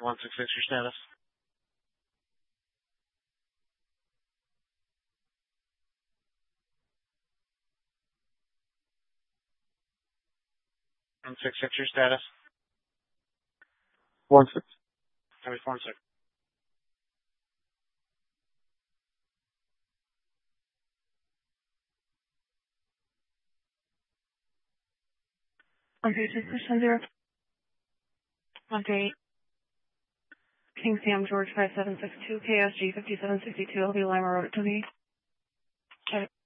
166, your status. One six six, your status. 16. Copy 46. Okay, 610. 18. King Sam George 5762, KSG 5762, LB Lima Road to me. Okay.